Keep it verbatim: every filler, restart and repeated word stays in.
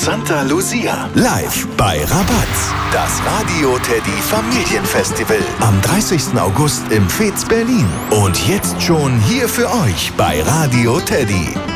Santa Lucia. Live bei Rabatz. Das Radio Teddy Familienfestival am dreißigsten August im Fez Berlin. Und jetzt schon hier für euch bei Radio Teddy.